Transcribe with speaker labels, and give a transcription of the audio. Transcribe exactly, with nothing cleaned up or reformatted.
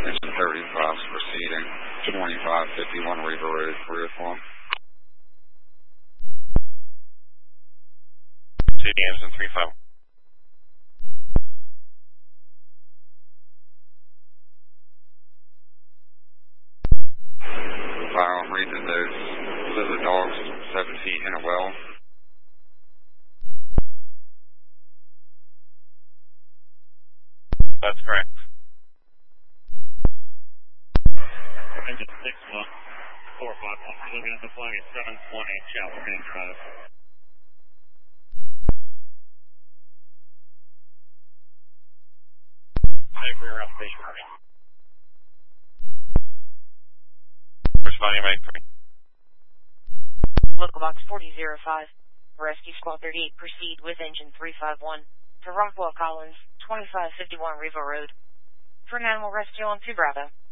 Speaker 1: Engine thirty-five is proceeding. twenty-five fifty-one Riva Road, reaffirm.
Speaker 2: C D Engine three five.
Speaker 1: Fire on reading those lizard dogs seven feet in a well.
Speaker 2: That's correct.
Speaker 3: Engine six one, four five one, looking at the flag at seven twenty, Chapel Drive. Thank you for your application.
Speaker 2: Responding Mike three.
Speaker 4: Local box forty oh five. Rescue Squad thirty-eight, proceed with engine three five one to Rockwell Collins, twenty-five fifty-one Riva Road. For an animal rescue on two Bravo.